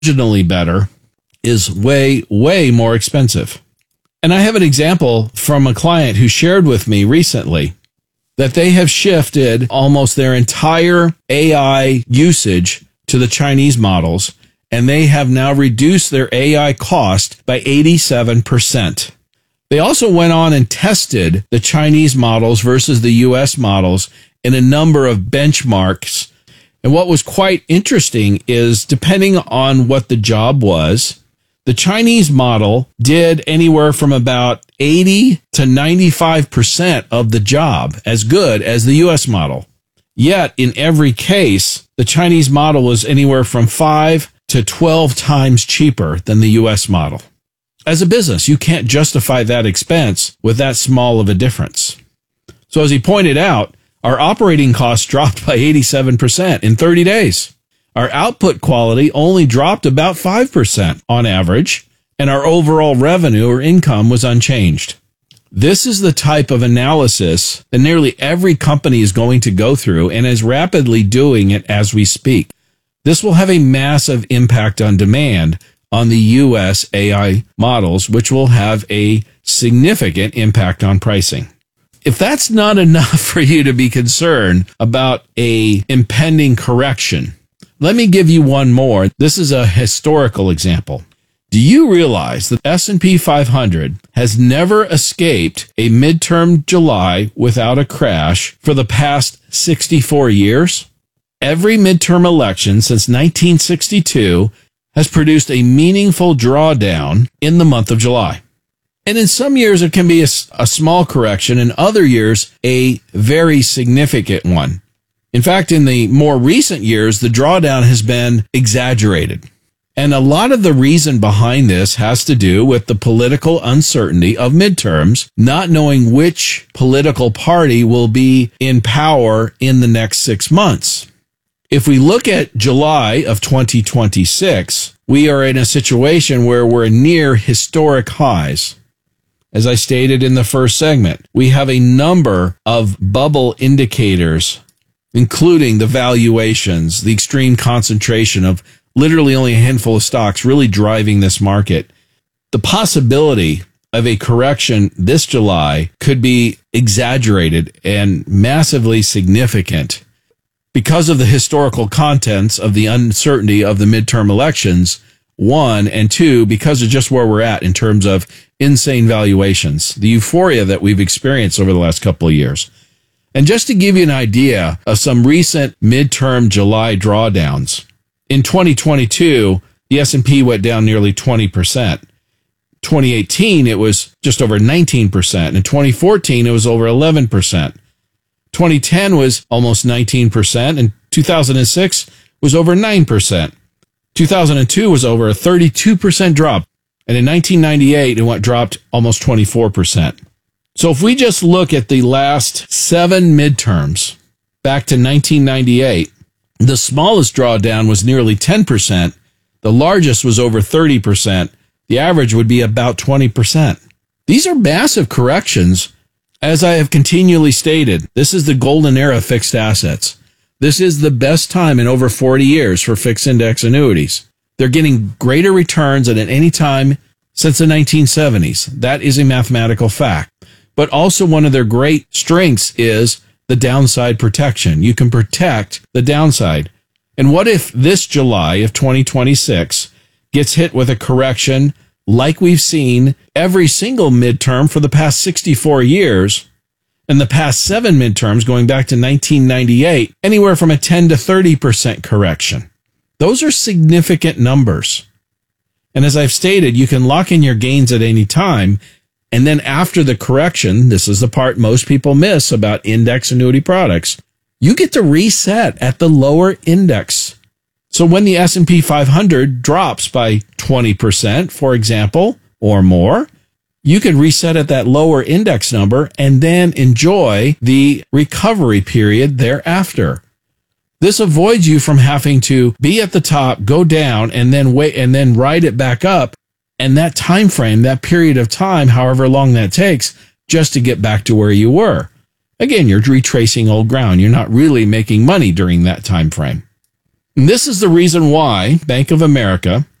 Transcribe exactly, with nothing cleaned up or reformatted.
marginally better is way, way more expensive. And I have an example from a client who shared with me recently that they have shifted almost their entire A I usage to the Chinese models, and they have now reduced their A I cost by eighty-seven percent. They also went on and tested the Chinese models versus the U S models in a number of benchmarks. And what was quite interesting is, depending on what the job was, the Chinese model did anywhere from about eighty to ninety-five percent of the job as good as the U S model. Yet, in every case, the Chinese model was anywhere from five to twelve times cheaper than the U S model. As a business, you can't justify that expense with that small of a difference. So as he pointed out, our operating costs dropped by eighty-seven percent in thirty days. Our output quality only dropped about five percent on average, and our overall revenue or income was unchanged. This is the type of analysis that nearly every company is going to go through and is rapidly doing it as we speak. This will have a massive impact on demand on the U S A I models, which will have a significant impact on pricing. If that's not enough for you to be concerned about a impending correction, let me give you one more. This is a historical example. Do you realize that S and P five hundred has never escaped a midterm July without a crash for the past sixty-four years? Every midterm election since nineteen sixty-two has produced a meaningful drawdown in the month of July. And in some years, it can be a, a small correction. In other years, a very significant one. In fact, in the more recent years, the drawdown has been exaggerated. And a lot of the reason behind this has to do with the political uncertainty of midterms, not knowing which political party will be in power in the next six months. If we look at July of twenty twenty-six, we are in a situation where we're near historic highs. As I stated in the first segment, we have a number of bubble indicators, including the valuations, the extreme concentration of literally only a handful of stocks really driving this market. The possibility of a correction this July could be exaggerated and massively significant because of the historical contents of the uncertainty of the midterm elections, one, and two, because of just where we're at in terms of insane valuations, the euphoria that we've experienced over the last couple of years. And just to give you an idea of some recent midterm July drawdowns, in twenty twenty-two, the S and P went down nearly twenty percent. twenty eighteen, it was just over nineteen percent. In twenty fourteen, it was over eleven percent. twenty ten was almost nineteen percent, and two thousand six was over nine percent. two thousand two was over a thirty-two percent drop, and in nineteen ninety-eight, it went dropped almost twenty-four percent. So if we just look at the last seven midterms back to nineteen ninety-eight, the smallest drawdown was nearly ten percent. The largest was over thirty percent. The average would be about twenty percent. These are massive corrections. As I have continually stated, this is the golden era of fixed assets. This is the best time in over forty years for fixed index annuities. They're getting greater returns than at any time since the nineteen seventies. That is a mathematical fact. But also one of their great strengths is the downside protection. You can protect the downside. And what if this July of twenty twenty-six gets hit with a correction like we've seen every single midterm for the past sixty-four years, and the past seven midterms going back to nineteen ninety-eight, anywhere from a ten to thirty percent correction? Those are significant numbers. And as I've stated, you can lock in your gains at any time. And then after the correction, this is the part most people miss about index annuity products, you get to reset at the lower index. So when the S and P five hundred drops by twenty percent, for example, or more, you can reset at that lower index number and then enjoy the recovery period thereafter. This avoids you from having to be at the top, go down, and then wait, and then ride it back up. And that time frame, that period of time, however long that takes, just to get back to where you were. Again, you're retracing old ground. You're not really making money during that time frame. And this is the reason why Bank of America